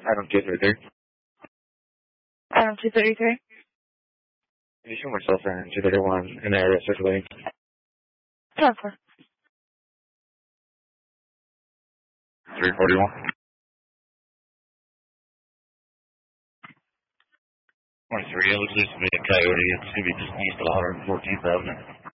Item 233. Item 233. Can you show myself and 231 in the area circulating? 10-4. 341. 23, it looks like to be a coyote. It's going to be just east of 114,000.